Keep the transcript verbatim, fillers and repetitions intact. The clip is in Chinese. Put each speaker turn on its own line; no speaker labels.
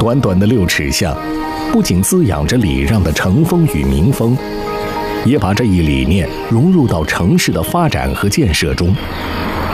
短短的六尺巷，不仅滋养着礼让的城风与民风，也把这一理念融入到城市的发展和建设中。